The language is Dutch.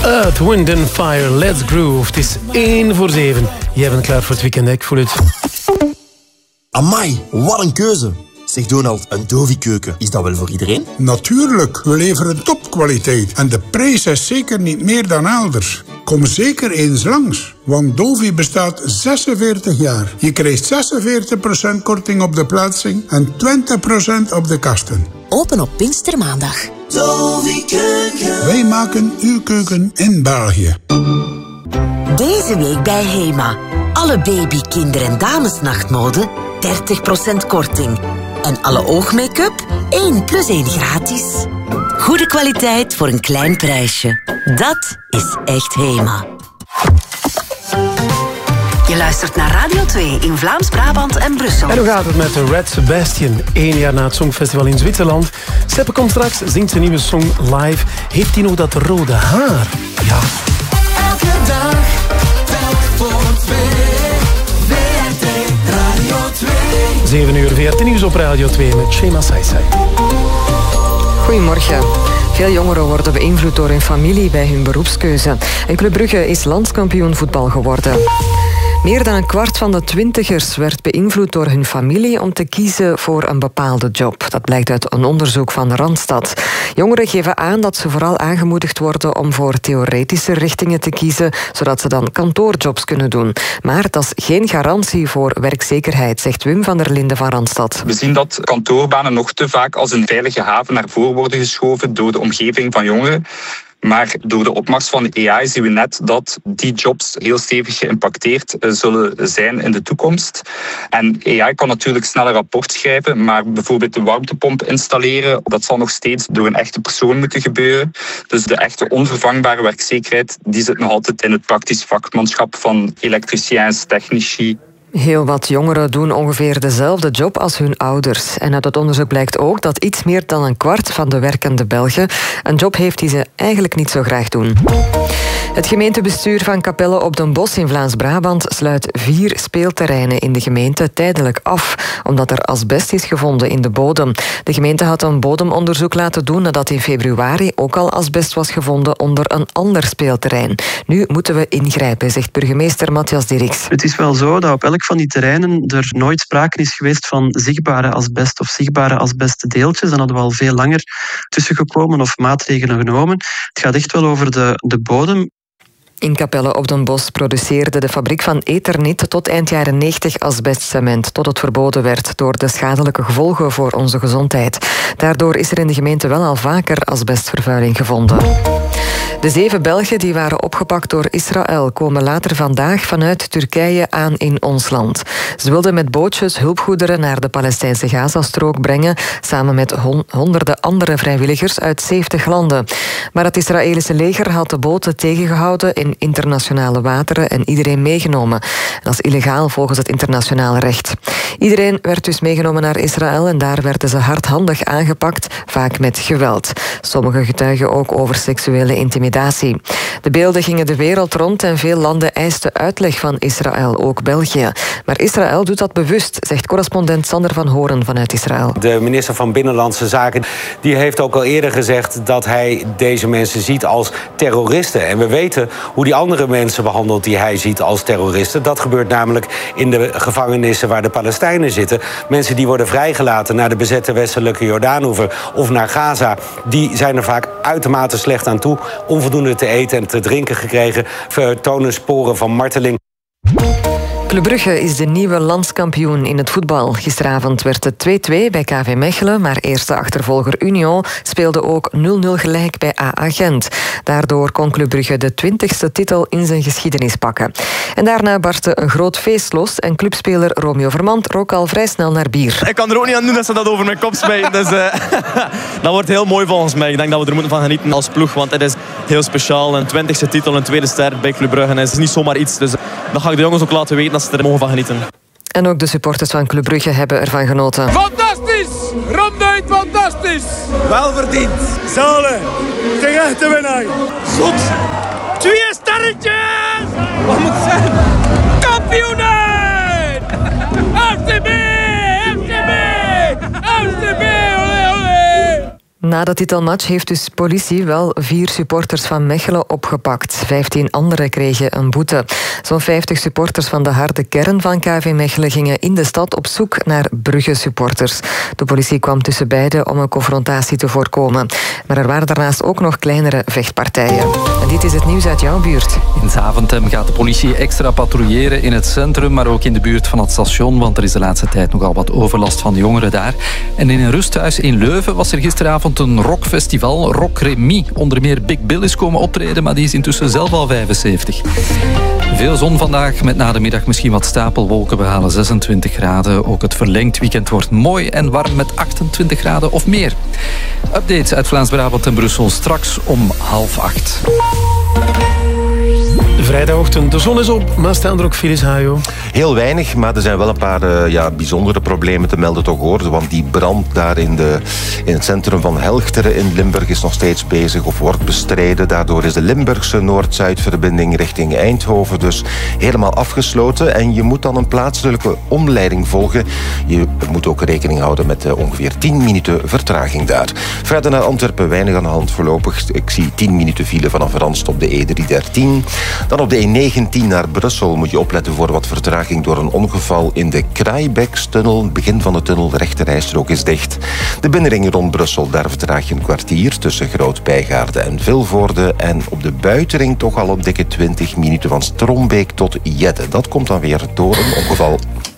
Earth, Wind and Fire, Let's Groove. Het is 6:45. Jij bent klaar voor het weekend, ik voel het. Amai, wat een keuze. Zeg Donald, een Dovi-keuken, is dat wel voor iedereen? Natuurlijk, we leveren topkwaliteit. En de prijs is zeker niet meer dan elders. Kom zeker eens langs, want Dovi bestaat 46 jaar. Je krijgt 46% korting op de plaatsing en 20% op de kasten. Open op Pinkstermaandag. Dovi-keuken. Wij maken uw keuken in België. Deze week bij Hema. Alle baby, kinder- en damesnachtmode 30% korting. En alle oogmake-up 1+1 gratis. Goede kwaliteit voor een klein prijsje. Dat is echt Hema. Je luistert naar Radio 2 in Vlaams-Brabant en Brussel. En hoe gaat het met de Red Sebastian? 1 jaar na het Songfestival in Zwitserland. Seppe komt straks, zingt zijn nieuwe song live. Heeft hij nog dat rode haar? Ja. Elke dag, telk voor 2. VRT Radio 2. 7 uur VRT Nieuws op Radio 2 met Shema Saisai. Goedemorgen. Veel jongeren worden beïnvloed door hun familie bij hun beroepskeuze. En Club Brugge is landskampioen voetbal geworden. Meer dan een kwart van de twintigers werd beïnvloed door hun familie om te kiezen voor een bepaalde job. Dat blijkt uit een onderzoek van Randstad. Jongeren geven aan dat ze vooral aangemoedigd worden om voor theoretische richtingen te kiezen, zodat ze dan kantoorjobs kunnen doen. Maar dat is geen garantie voor werkzekerheid, zegt Wim van der Linden van Randstad. We zien dat kantoorbanen nog te vaak als een veilige haven naar voren worden geschoven door de omgeving van jongeren. Maar door de opmars van de AI zien we net dat die jobs heel stevig geïmpacteerd zullen zijn in de toekomst. En AI kan natuurlijk sneller rapport schrijven, maar bijvoorbeeld de warmtepomp installeren, dat zal nog steeds door een echte persoon moeten gebeuren. Dus de echte onvervangbare werkzekerheid, die zit nog altijd in het praktisch vakmanschap van elektriciëns, technici. Heel wat jongeren doen ongeveer dezelfde job als hun ouders. En uit het onderzoek blijkt ook dat iets meer dan een kwart van de werkende Belgen een job heeft die ze eigenlijk niet zo graag doen. Het gemeentebestuur van Capelle op den Bosch in Vlaams-Brabant sluit 4 speelterreinen in de gemeente tijdelijk af, omdat er asbest is gevonden in de bodem. De gemeente had een bodemonderzoek laten doen nadat in februari ook al asbest was gevonden onder een ander speelterrein. Nu moeten we ingrijpen, zegt burgemeester Matthias Dirks. Het is wel zo dat op elk van die terreinen er nooit sprake is geweest van zichtbare asbest of zichtbare asbestdeeltjes. Dan hadden we al veel langer tussengekomen of maatregelen genomen. Het gaat echt wel over de bodem. In Capelle op den Bosch produceerde de fabriek van Eternit tot eind jaren 90 asbestcement, tot het verboden werd door de schadelijke gevolgen voor onze gezondheid. Daardoor is er in de gemeente wel al vaker asbestvervuiling gevonden. De 7 Belgen die waren opgepakt door Israël komen later vandaag vanuit Turkije aan in ons land. Ze wilden met bootjes hulpgoederen naar de Palestijnse Gazastrook brengen, samen met honderden andere vrijwilligers uit 70 landen. Maar het Israëlische leger had de boten tegengehouden in internationale wateren en iedereen meegenomen. Dat is illegaal volgens het internationale recht. Iedereen werd dus meegenomen naar Israël en daar werden ze hardhandig aangepakt, vaak met geweld. Sommigen getuigen ook over seksuele intimidatie. De beelden gingen de wereld rond en veel landen eisten uitleg van Israël, ook België. Maar Israël doet dat bewust, zegt correspondent Sander van Horen vanuit Israël. De minister van Binnenlandse Zaken die heeft ook al eerder gezegd dat hij deze mensen ziet als terroristen. En we weten hoe die andere mensen behandelt die hij ziet als terroristen. Dat gebeurt namelijk in de gevangenissen waar de Palestijnen zitten. Mensen die worden vrijgelaten naar de bezette westelijke Jordaanoever of naar Gaza, die zijn er vaak uitermate slecht aan toe. Onvoldoende te eten en te drinken gekregen, vertonen sporen van marteling. Club Brugge is de nieuwe landskampioen in het voetbal. Gisteravond werd het 2-2 bij KV Mechelen, maar eerste achtervolger Union speelde ook 0-0 gelijk bij AA Gent. Daardoor kon Club Brugge de 20e titel in zijn geschiedenis pakken. En daarna barstte een groot feest los en clubspeler Romeo Vermand rook al vrij snel naar bier. Ik kan er ook niet aan doen dat ze dat over mijn kop smijten. Dus, dat wordt heel mooi volgens mij. Ik denk dat we er moeten van genieten als ploeg, want het is heel speciaal. Een 20e titel, een tweede ster bij Club Brugge. En het is niet zomaar iets, dus dat ga ik de jongens ook laten weten dat ze er mogen van genieten. En ook de supporters van Club Brugge hebben ervan genoten. Fantastisch! Ronduit fantastisch! Wel verdiend. Zalen, tegen echte winnaar. Zot! 2 sterretjes! Wat moet het zijn? Kampioenen! FCB! FCB! FCB! Olé, olé! Na de titelmatch heeft dus politie wel 4 supporters van Mechelen opgepakt. 15 anderen kregen een boete. Zo'n 50 supporters van de harde kern van KV Mechelen gingen in de stad op zoek naar Brugge-supporters. De politie kwam tussen beiden om een confrontatie te voorkomen. Maar er waren daarnaast ook nog kleinere vechtpartijen. En dit is het nieuws uit jouw buurt. In Zaventem gaat de politie extra patrouilleren in het centrum, maar ook in de buurt van het station, want er is de laatste tijd nogal wat overlast van de jongeren daar. En in een rusthuis in Leuven was er gisteravond een rockfestival, Rock Remy. Onder meer Big Bill is komen optreden, maar die is intussen zelf al 75. Veel zon vandaag, met na de middag misschien wat stapelwolken. We halen 26 graden. Ook het verlengd weekend wordt mooi en warm met 28 graden of meer. Updates uit Vlaams-Brabant en Brussel straks om 7:30. Vrijdagochtend, de zon is op, maar staan er ook files, Hajo? Heel weinig, maar er zijn wel een paar bijzondere problemen te melden toch hoor. Want die brand daar in het centrum van Helchteren in Limburg is nog steeds bezig of wordt bestreden. Daardoor is de Limburgse Noord-Zuid-verbinding richting Eindhoven dus helemaal afgesloten. En je moet dan een plaatselijke omleiding volgen. Je moet ook rekening houden met ongeveer 10 minuten vertraging daar. Verder naar Antwerpen, weinig aan de hand voorlopig. Ik zie 10 minuten file vanaf Randst op de E313. Dan op de E19 naar Brussel moet je opletten voor wat vertraging door een ongeval in de Kraaibeekstunnel. Het begin van de tunnel, de rechterrijstrook is dicht. De binnenring rond Brussel, daar vertraag je een kwartier tussen Groot-Bijgaarde en Vilvoorde. En op de buitenring toch al een dikke 20 minuten van Strombeek tot Jette. Dat komt dan weer door een ongeval.